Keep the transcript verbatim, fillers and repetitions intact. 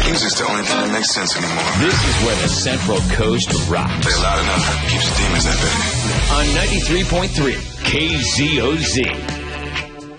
Music's the only thing that makes sense anymore. This is where the Central Coast rocks. Play loud enough, keeps the demons at bay. On ninety-three point three K Z O Z.